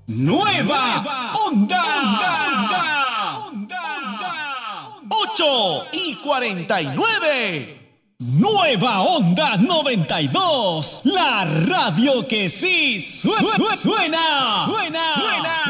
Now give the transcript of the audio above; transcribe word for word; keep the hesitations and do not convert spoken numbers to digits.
Nueva Onda. Onda. Onda. ocho y cuarenta y nueve. Nueva Onda noventa y dos. La radio que sí suena. Suena. Suena. Suena.